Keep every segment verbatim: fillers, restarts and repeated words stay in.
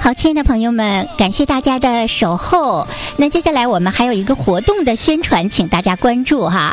好，亲爱的朋友们，感谢大家的守候。那接下来我们还有一个活动的宣传，请大家关注哈。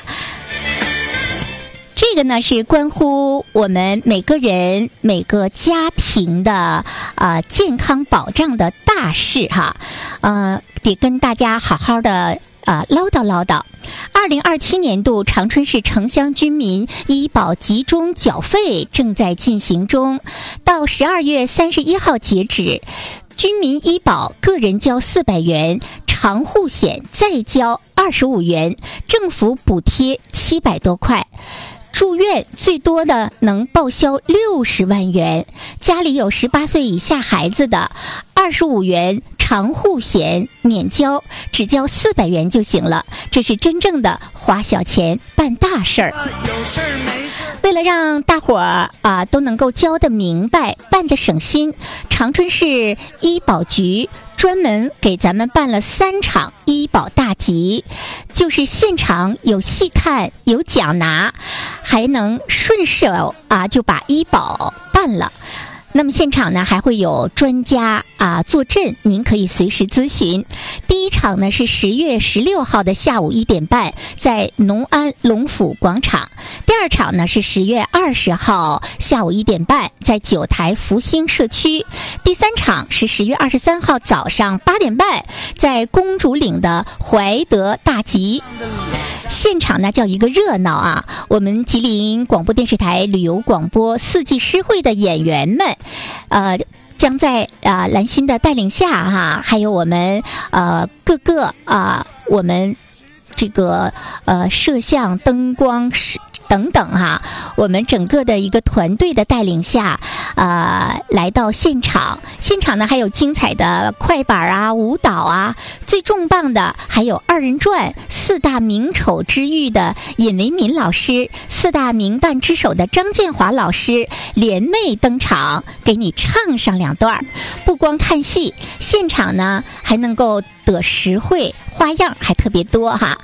这个呢是关乎我们每个人每个家庭的呃健康保障的大事哈，呃，得跟大家好好的呃唠叨唠叨。二零二七年度长春市城乡居民医保集中缴费正在进行中，到十二月三十一号截止。居民医保个人交四百元，长户险再交二十五元，政府补贴七百多块。住院最多的能报销六十万元，家里有十八岁以下孩子的，二十五元长户险免交，只交四百元就行了。这是真正的花小钱办大事儿。为了让大伙儿啊都能够交得明白，办得省心，长春市医保局专门给咱们办了三场医保大集，就是现场有戏看有奖拿，还能顺手啊就把医保办了。那么现场呢还会有专家啊坐镇，您可以随时咨询。第一场呢是十月十六号的下午一点半，在农安龙府广场。第二场呢是十月二十号下午一点半，在九台福兴社区。第三场是十月二十三号早上八点半，在公主岭的怀德大集。现场呢叫一个热闹啊！我们吉林广播电视台旅游广播四季诗会的演员们，呃，将在啊、呃、兰心的带领下哈、啊，还有我们呃各个啊、呃、我们这个呃摄像、灯光是等等哈、啊，我们整个的一个团队的带领下，呃，来到现场。现场呢还有精彩的快板啊、舞蹈啊，最重磅的还有二人转、四大名丑之玉的尹维民老师、四大名旦之首的张建华老师联袂登场，给你唱上两段。不光看戏，现场呢还能够得实惠，花样还特别多哈。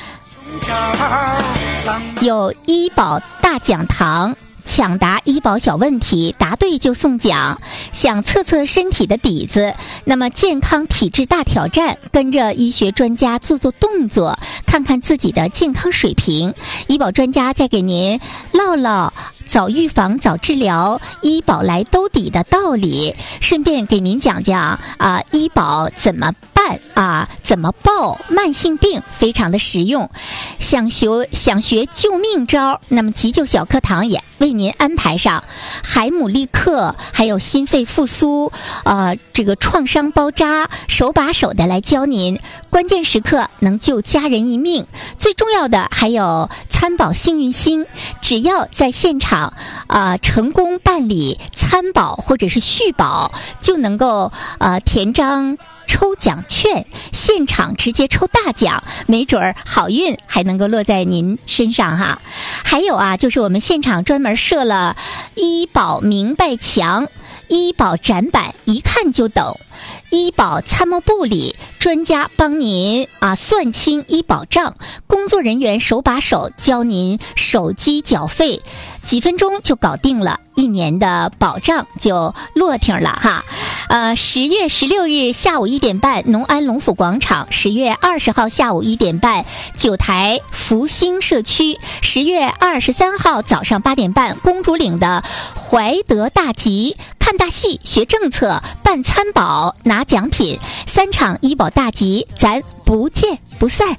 有医保大讲堂，抢答医保小问题，答对就送奖。想测测身体的底子，那么健康体质大挑战，跟着医学专家做做动作，看看自己的健康水平。医保专家再给您唠唠早预防早治疗，医保来兜底的道理，顺便给您讲讲啊、呃、医保怎么办啊，怎么报慢性病，非常的实用。想学想学救命招，那么急救小课堂也为您安排上，海姆立克，还有心肺复苏，呃，这个创伤包扎，手把手的来教您，关键时刻能救家人一命。最重要的还有参保幸运星，只要在现场啊、呃、成功办理参保或者是续保，就能够呃填张抽奖券，现场直接抽大奖，没准儿好运还能够落在您身上哈。还有啊，就是我们现场专门设了医保明白墙，医保展板，一看就懂。医保参谋部里专家帮您啊算清医保账，工作人员手把手教您手机缴费，几分钟就搞定了，一年的保障就落听了哈。呃，十月十六日下午一点半，农安龙府广场；十月二十号下午一点半，九台福兴社区；十月二十三号早上八点半，公主岭的怀德大集。看大戏，学政策，办参保，拿奖品，三场医保大集，咱不见不散。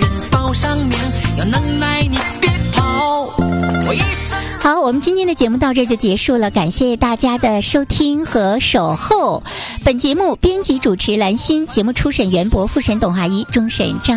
好，我们今天的节目到这就结束了，感谢大家的收听和守候。本节目编辑主持兰心，节目初审袁博，副审董华一，终审张。